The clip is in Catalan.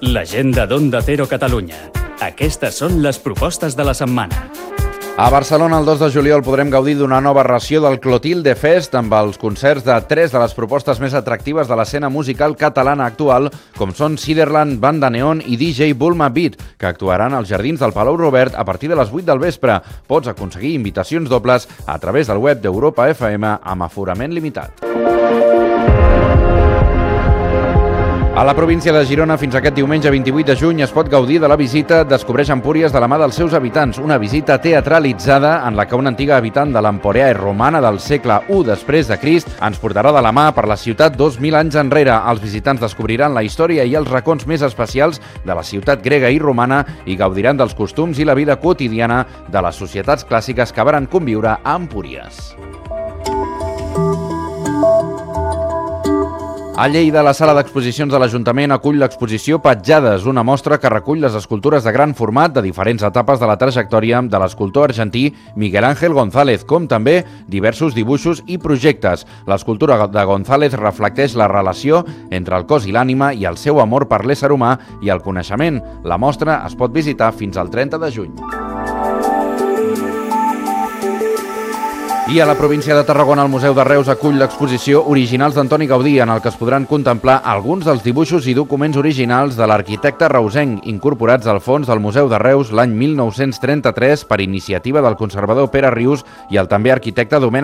L'agenda d'Onda Cero Catalunya. Aquestes són les propostes de la setmana. A Barcelona, el 2 de juliol, podrem gaudir d'una nova ració del Clotilde Fest amb els concerts de 3 de les propostes més atractives de l'escena musical catalana actual, com són Ciderland, Banda Neon i DJ Bulma Beat, que actuaran als Jardins del Palau Robert a partir de les 8 del vespre. Pots aconseguir invitacions dobles a través del web d'Europa FM amb aforament limitat. A la província de Girona, fins aquest diumenge 28 de juny, es pot gaudir de la visita Descobreix Empúries de la mà dels seus habitants, una visita teatralitzada en la que una antiga habitant de l'Emporea romana del segle I després de Crist ens portarà de la mà per la ciutat 2.000 anys enrere. Els visitants descobriran la història i els racons més especials de la ciutat grega i romana i gaudiran dels costums i la vida quotidiana de les societats clàssiques que varen conviure a Empúries. A Lleida, la sala d'exposicions de l'Ajuntament acull l'exposició Petjades, una mostra que recull les escultures de gran format de diferents etapes de la trajectòria de l'escultor argentí Miguel Ángel González, com també diversos dibuixos i projectes. L'escultura de González reflecteix la relació entre el cos i l'ànima i el seu amor per l'ésser humà i el coneixement. La mostra es pot visitar fins al 30 de juny. I a la província de Tarragona, el Museu de Reus acull l'exposició Originals d'Antoni Gaudí, en el que es podran contemplar alguns dels dibuixos i documents originals de l'arquitecte reusenc, incorporats al fons del Museu de Reus l'any 1933 per iniciativa del conservador Pere Rius i el també arquitecte Domènec